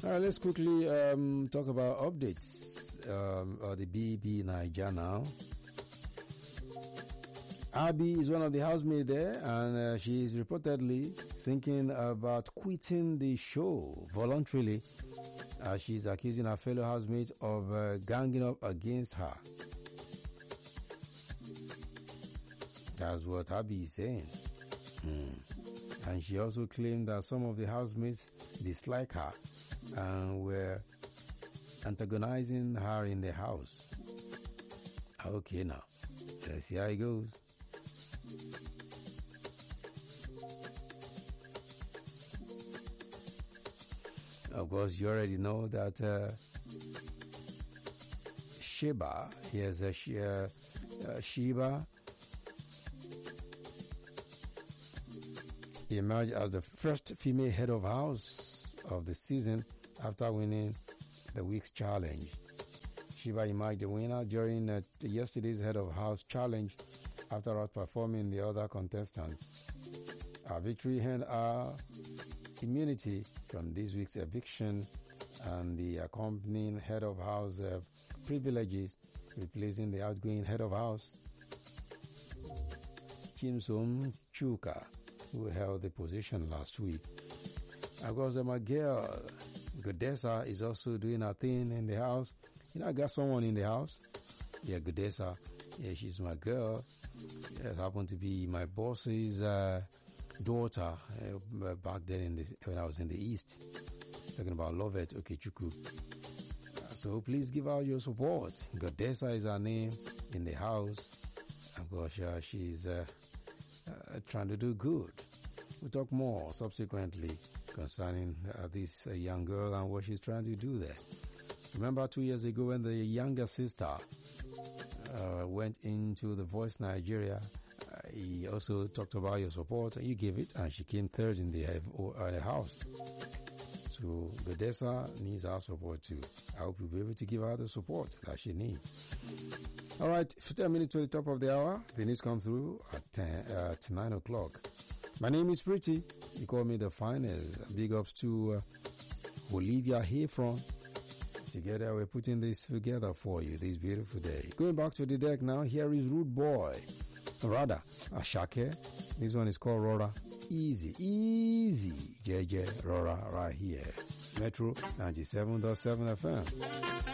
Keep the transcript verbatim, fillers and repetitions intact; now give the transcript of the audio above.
All right, let's quickly um, talk about updates um, of the B B Niger now. Abby is one of the housemates there, and uh, she is reportedly thinking about quitting the show voluntarily, as she is accusing her fellow housemates of uh, ganging up against her. That's what Abby is saying. Hmm. And she also claimed that some of the housemates dislike her and were antagonizing her in the house. Okay, now let's see how it goes. Of course, you already know that uh, Sheba, here's a She- uh, uh, Sheba, emerged as the first female head of house of the season after winning the week's challenge. Sheba emerged the winner during uh, yesterday's head of house challenge after outperforming the other contestants. Her victory earned her immunity from this week's eviction and the accompanying head of house uh, privileges, replacing the outgoing head of house, Chimsom Chuka, who held the position last week. Of course, my girl, Godessa, is also doing her thing in the house. You know, I got someone in the house. Yeah, Godessa. Yeah, she's my girl. It happened to be my boss's uh, daughter uh, back then in the, when I was in the East. Talking about Lovett Okechukwu. Uh, so please give her your support. Godessa is her name in the house. Of course, uh, she's uh, uh, trying to do good. We'll talk more subsequently concerning uh, this uh, young girl and what she's trying to do there. Remember two years ago when the younger sister uh, went into The Voice Nigeria, uh, he also talked about your support, and you gave it, and she came third in the, uh, the house. So Godessa needs our support too. I hope you'll be able to give her the support that she needs. All right, fifteen minutes to the top of the hour. The news come through at ten, uh, at nine o'clock. My name is Pretty. You call me the finest. Big ups to uh, Olivia Hayfron. Together we're putting this together for you this beautiful day. Going back to the deck now, here is Rude Boy. Rather, Ashake. This one is called Rora. Easy, easy. J J Rora right here. Metro ninety-seven point seven F M.